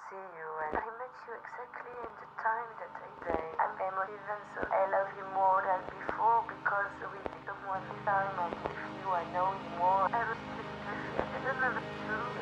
see you, and I met you exactly in the time that I say. I'm emotive, so I love you more than before because with someone this time I with you, I know you more. I was just I don't know what to do.